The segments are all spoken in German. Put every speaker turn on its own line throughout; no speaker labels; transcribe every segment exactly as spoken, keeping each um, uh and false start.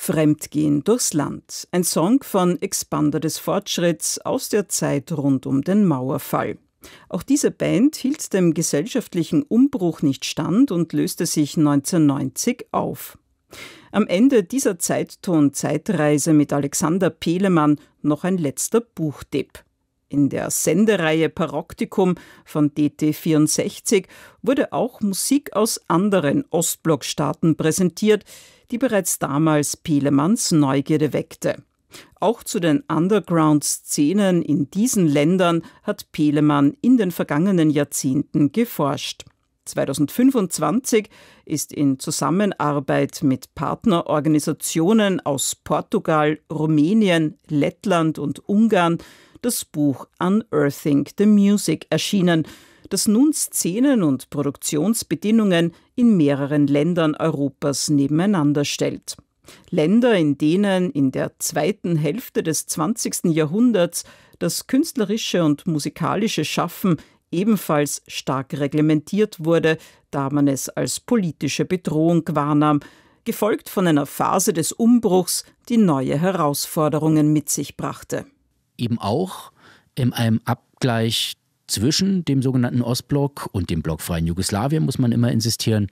Fremdgehen durchs Land. Ein Song von Expander des Fortschritts aus der Zeit rund um den Mauerfall. Auch diese Band hielt dem gesellschaftlichen Umbruch nicht stand und löste sich neunzehnhundertneunzig auf. Am Ende dieser Zeitton-Zeitreise mit Alexander Pelemann noch ein letzter Buchtipp. In der Sendereihe Paroktikum von D T vierundsechzig wurde auch Musik aus anderen Ostblockstaaten präsentiert, die bereits damals Pelemanns Neugierde weckte. Auch zu den Underground-Szenen in diesen Ländern hat Pelemann in den vergangenen Jahrzehnten geforscht. zweitausendfünfundzwanzig ist in Zusammenarbeit mit Partnerorganisationen aus Portugal, Rumänien, Lettland und Ungarn das Buch Unearthing the Music erschienen, das nun Szenen und Produktionsbedingungen in mehreren Ländern Europas nebeneinander stellt. Länder, in denen in der zweiten Hälfte des zwanzigsten Jahrhunderts das künstlerische und musikalische Schaffen ebenfalls stark reglementiert wurde, da man es als politische Bedrohung wahrnahm, gefolgt von einer Phase des Umbruchs, die neue Herausforderungen mit sich brachte.
Eben auch in einem Abgleich zwischen dem sogenannten Ostblock und dem blockfreien Jugoslawien, muss man immer insistieren,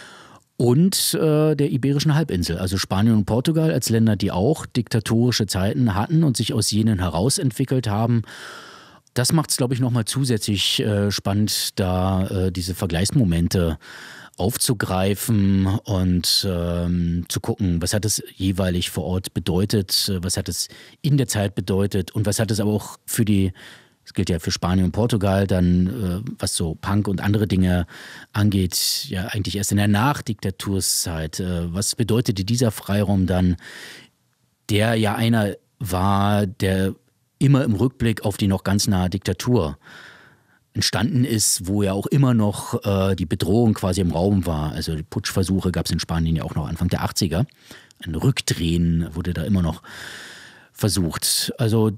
und äh, der Iberischen Halbinsel, also Spanien und Portugal als Länder, die auch diktatorische Zeiten hatten und sich aus jenen herausentwickelt haben. Das macht es, glaube ich, nochmal zusätzlich äh, spannend, da äh, diese Vergleichsmomente aufzugreifen und ähm, zu gucken, was hat es jeweilig vor Ort bedeutet, was hat es in der Zeit bedeutet und was hat es aber auch für die, das gilt ja für Spanien und Portugal, dann äh, was so Punk und andere Dinge angeht, ja eigentlich erst in der Nachdiktaturzeit. Äh, was bedeutete dieser Freiraum dann, der ja einer war, der immer im Rückblick auf die noch ganz nahe Diktatur entstanden ist, wo ja auch immer noch äh, die Bedrohung quasi im Raum war. Also die Putschversuche gab es in Spanien ja auch noch Anfang der achtziger. Ein Rückdrehen wurde da immer noch versucht. Also